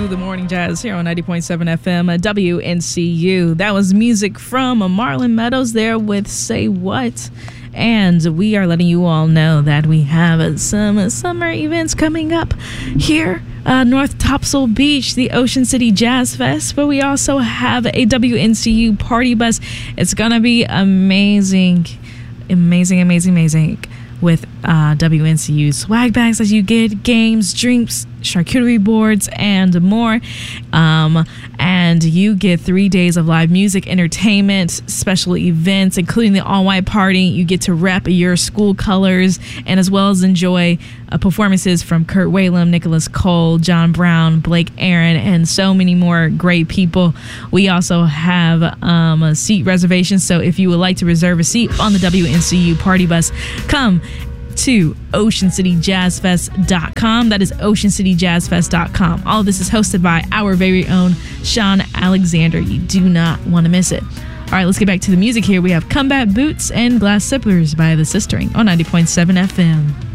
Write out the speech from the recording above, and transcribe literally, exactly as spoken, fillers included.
the Morning Jazz here on ninety point seven F M W N C U. That was music from Marlon Meadows there with Say What. And we are letting you all know that we have some summer events coming up here. Uh, North Topsail Beach, the Ocean City Jazz Fest, but we also have a W N C U party bus. It's going to be amazing, amazing, amazing, amazing. With uh, W N C U swag bags as you get, games, drinks, charcuterie boards, and more. Um, and you get three days of live music, entertainment, special events, including the all-white party. You get to rep your school colors, and as well as enjoy uh, performances from Kurt Whalum, Nicholas Cole, John Brown, Blake Aaron, and so many more great people. We also have um, a seat reservation, so if you would like to reserve a seat on the W N C U party bus, come to ocean city jazz fest dot com. That is ocean city jazz fest dot com. All of this is hosted by our very own Sean Alexander. You do not want to miss it. All right, let's get back to the music here. We have Combat Boots and Glass Sippers by The Sistering on ninety point seven F M.